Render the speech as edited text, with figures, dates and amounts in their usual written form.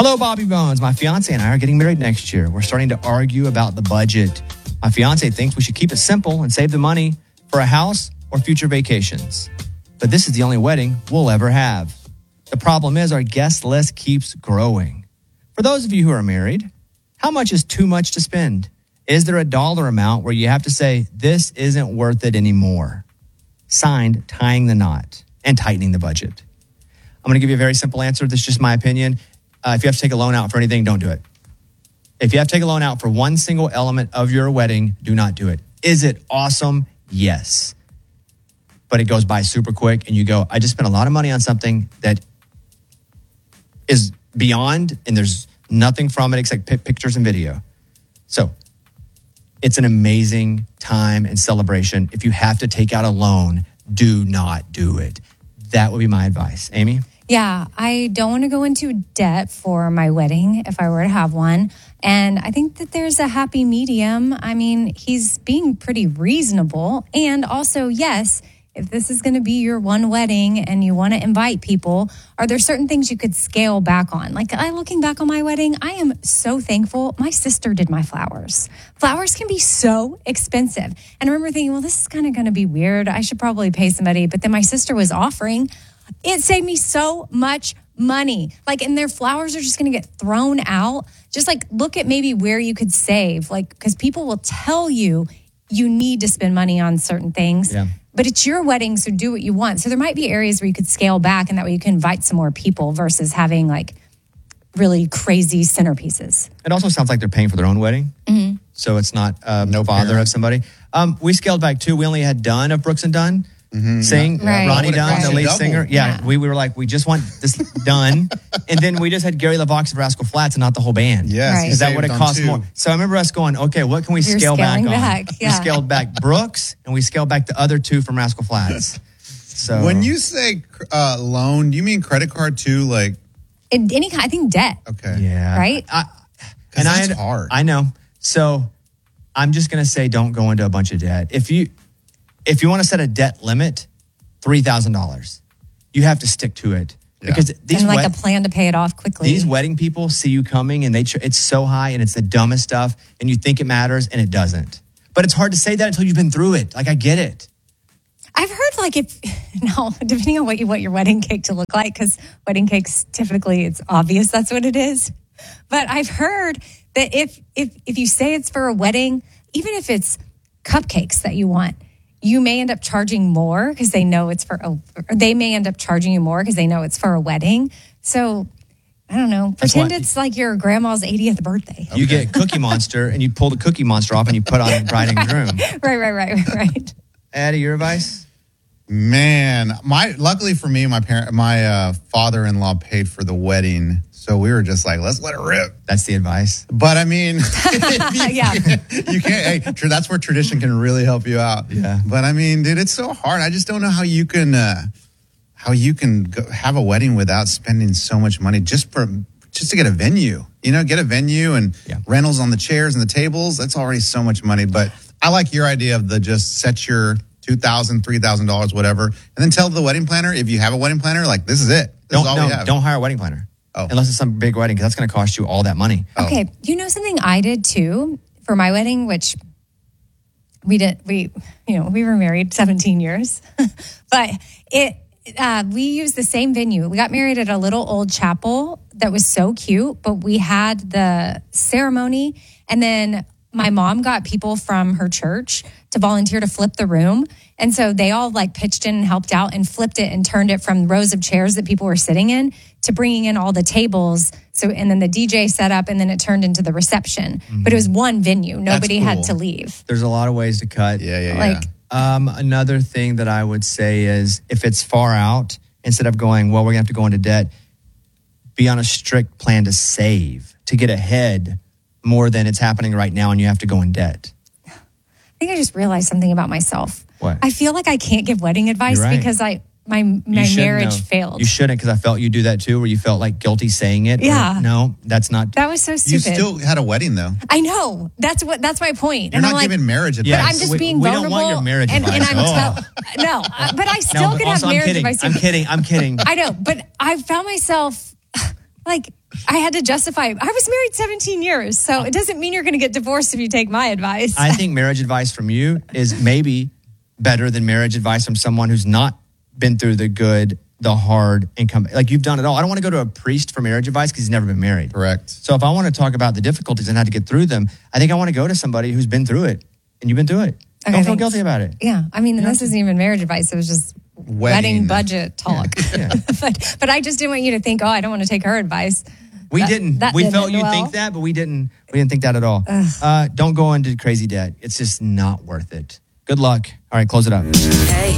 Hello, Bobby Bones. My fiance and I are getting married next year. We're starting to argue about the budget. My fiance thinks we should keep it simple and save the money for a house or future vacations. But this is the only wedding we'll ever have. The problem is our guest list keeps growing. For those of you who are married, how much is too much to spend? Is there a dollar amount where you have to say, this isn't worth it anymore? Signed, Tying the Knot and Tightening the Budget. I'm going to give you a very simple answer. This is just my opinion. If you have to take a loan out for anything, don't do it. If you have to take a loan out for one single element of your wedding, do not do it. Is it awesome? Yes. But it goes by super quick and you go, I just spent a lot of money on something that is beyond and there's nothing from it except pictures and video. So it's an amazing time and celebration. If you have to take out a loan, do not do it. That would be my advice. Amy? Yeah, I don't want to go into debt for my wedding if I were to have one. And I think that there's a happy medium. I mean, he's being pretty reasonable. And also, yes, if this is going to be your one wedding and you want to invite people, are there certain things you could scale back on? Like, looking back on my wedding, I am so thankful. My sister did my flowers. Flowers can be so expensive. And I remember thinking, well, this is kind of going to be weird. I should probably pay somebody. But then my sister was offering. It saved me so much money. And their flowers are just going to get thrown out. Just look at maybe where you could save. Because people will tell you need to spend money on certain things. Yeah. But it's your wedding, so do what you want. So there might be areas where you could scale back, and that way you can invite some more people versus having really crazy centerpieces. It also sounds like they're paying for their own wedding. Mm-hmm. So it's not no bother of somebody. We scaled back too. We only had Dunn of Brooks and Dunn. Sing, right. Ronnie Dunn, the lead singer. Yeah. We were like, we just want this done. And then we just had Gary LaVox of Rascal Flatts and not the whole band. Yes. Right. Because that would have cost more. So I remember us going, okay, what can we scale back on? Yeah. We scaled back Brooks and we scaled back the other two from Rascal Flatts. So when you say loan, do you mean credit card too? Any kind, I think debt. Okay. Yeah. Right? That's hard. I know. So I'm just going to say don't go into a bunch of debt. If you want to set a debt limit, $3,000. You have to stick to it. Yeah. Because these and a plan to pay it off quickly. These wedding people see you coming and it's so high and it's the dumbest stuff and you think it matters and it doesn't. But it's hard to say that until you've been through it. I get it. I've heard depending on what you want your wedding cake to look like, because wedding cakes typically it's obvious that's what it is. But I've heard that if you say it's for a wedding, even if it's cupcakes that you want, you may end up charging more because they know it's they may end up charging you more because they know it's for a wedding. So, I don't know. Pretend it's like your grandma's 80th birthday. You get Cookie Monster and you pull the Cookie Monster off and you put on the bride and groom. Right. Addie, your advice? Man, luckily for me, my father-in-law paid for the wedding. So we were just like, let's let it rip. That's the advice. But I mean, Yeah. you can't. Hey, that's where tradition can really help you out. Yeah. But I mean, dude, it's so hard. I just don't know how you can have a wedding without spending so much money just to get a venue. Get a venue and rentals on the chairs and the tables. That's already so much money. But I like your idea of just set your $2,000, $3,000, whatever, and then tell the wedding planner, if you have a wedding planner, this is it. This is all we have. Don't hire a wedding planner. Oh. Unless it's some big wedding, because that's going to cost you all that money. Okay, you know something I did too for my wedding, which we were married 17 years, but we used the same venue. We got married at a little old chapel that was so cute, but we had the ceremony, and then my mom got people from her church to volunteer to flip the room. And so they all pitched in and helped out and flipped it and turned it from rows of chairs that people were sitting in to bringing in all the tables. So, and then the DJ set up and then it turned into the reception. Mm-hmm. But it was one venue. Nobody had to leave. There's a lot of ways to cut. Yeah. Another thing that I would say is if it's far out, instead of going, well, we're going to have to go into debt, be on a strict plan to save, to get ahead more than it's happening right now and you have to go in debt. I think I just realized something about myself. What? I feel like I can't give wedding advice because my marriage failed. You shouldn't, because I felt you do that too, where you felt guilty saying it. Yeah. No, that's not. That was so stupid. You still had a wedding though. I know. That's my point. You're not giving marriage advice. But I'm just being vulnerable. We don't want your marriage advice. No, but I still could have marriage advice. I'm kidding. I know, but I found myself I had to justify. I was married 17 years, so it doesn't mean you're going to get divorced if you take my advice. I think marriage advice from you is maybe better than marriage advice from someone who's not been through the good, the hard, and come like you've done it all. I don't want to go to a priest for marriage advice because he's never been married. Correct. So if I want to talk about the difficulties and how to get through them, I think I want to go to somebody who's been through it, and you've been through it. Okay, Don't feel thanks. guilty about it. Yeah, I mean, this isn't even marriage advice. It was just wedding budget talk. Yeah. but I just didn't want you to think, oh, I don't want to take her advice. We didn't. We felt you'd think that, but we didn't. We didn't think that at all. Don't go into crazy debt. It's just not worth it. Good luck. All right, close it up.